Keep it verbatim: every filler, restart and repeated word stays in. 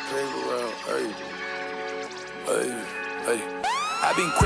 paper round. Hey, hey, hey. I been quick.